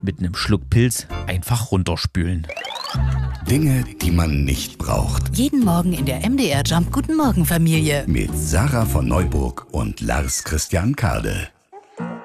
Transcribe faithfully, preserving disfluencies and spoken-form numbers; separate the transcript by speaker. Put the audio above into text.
Speaker 1: Mit einem Schluck Pilz einfach runterspülen.
Speaker 2: Dinge, die man nicht braucht.
Speaker 3: Jeden Morgen in der M D R Jump Guten Morgen Familie.
Speaker 2: Mit Sarah von Neuburg und Lars Christian Kade.